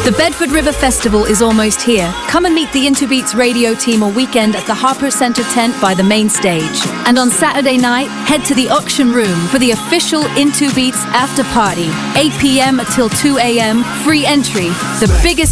The Bedford River Festival is almost here. Come and meet the Into Beats radio team all weekend at the Harper Centre tent by the main stage. And on Saturday night, head to the Auction Room for the official Into Beats after party. 8 p.m. till 2 a.m. Free entry. The biggest